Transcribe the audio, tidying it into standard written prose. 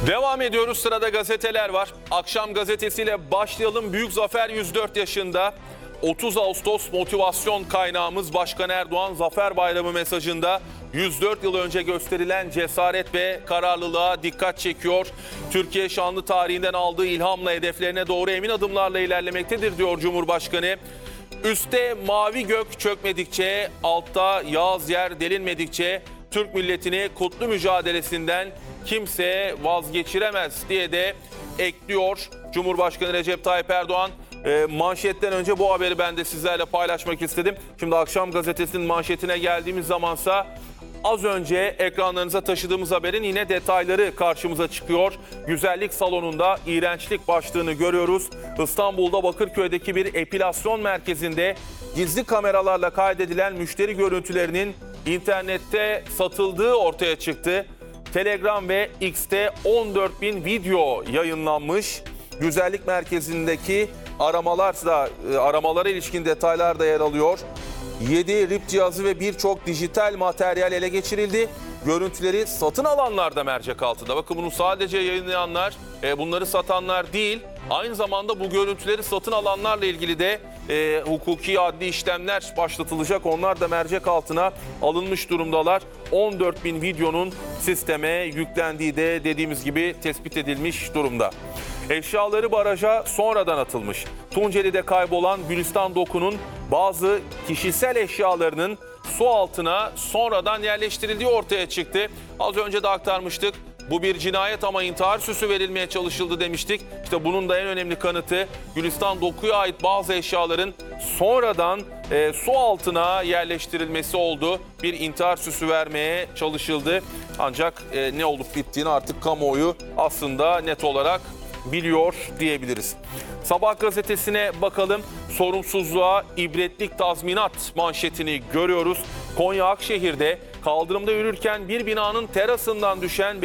Devam ediyoruz. Sırada gazeteler var. Akşam gazetesiyle başlayalım. Büyük Zafer 104 yaşında. 30 Ağustos motivasyon kaynağımız Başkan Erdoğan Zafer Bayramı mesajında 104 yıl önce gösterilen cesaret ve kararlılığa dikkat çekiyor. Türkiye şanlı tarihinden aldığı ilhamla hedeflerine doğru emin adımlarla ilerlemektedir diyor Cumhurbaşkanı. Üste mavi gök çökmedikçe, altta yağız yer delinmedikçe Türk milletini kutlu mücadelesinden kimse vazgeçiremez diye de ekliyor Cumhurbaşkanı Recep Tayyip Erdoğan. Manşetten önce bu haberi ben de sizlerle paylaşmak istedim. Şimdi Akşam Gazetesi'nin manşetine geldiğimiz zamansa az önce ekranlarınıza taşıdığımız haberin yine detayları karşımıza çıkıyor. Güzellik salonunda iğrençlik başlığını görüyoruz. İstanbul'da Bakırköy'deki bir epilasyon merkezinde gizli kameralarla kaydedilen müşteri görüntülerinin internette satıldığı ortaya çıktı. Telegram ve X'te 14.000 video yayınlanmış. Güzellik merkezindeki aramalara ilişkin detaylar da yer alıyor. 7 rip cihazı ve birçok dijital materyal ele geçirildi. Görüntüleri satın alanlar da mercek altında. Bakın bunu sadece yayınlayanlar, bunları satanlar değil, aynı zamanda bu görüntüleri satın alanlarla ilgili de hukuki adli işlemler başlatılacak. Onlar da mercek altına alınmış durumdalar. 14.000 videonun sisteme yüklendiği de dediğimiz gibi tespit edilmiş durumda. Eşyaları baraja sonradan atılmış. Tunceli'de kaybolan Gülistan Doku'nun bazı kişisel eşyalarının su altına sonradan yerleştirildiği ortaya çıktı. Az önce de aktarmıştık. Bu bir cinayet ama intihar süsü verilmeye çalışıldı demiştik. İşte bunun da en önemli kanıtı Gülistan Doku'ya ait bazı eşyaların sonradan su altına yerleştirilmesi oldu. Bir intihar süsü vermeye çalışıldı. Ancak ne olup bittiğini artık kamuoyu aslında net olarak biliyor diyebiliriz. Sabah gazetesine bakalım. Sorumsuzluğa ibretlik tazminat manşetini görüyoruz. Konya Akşehir'de kaldırımda yürürken bir binanın terasından düşen